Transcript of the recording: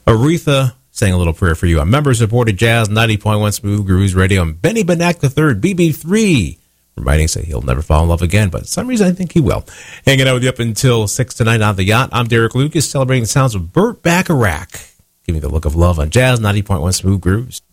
Aretha sang a little prayer for you on member-supported Jazz 90.1 Smooth Grooves Radio. And Benny Benack III, BB3, reminding say he'll never fall in love again, but for some reason I think he will. Hanging out with you up until 6 tonight on The Yacht. I'm Derek Lucas, celebrating the sounds of Burt Bacharach, giving the look of love on Jazz 90.1 Smooth Grooves.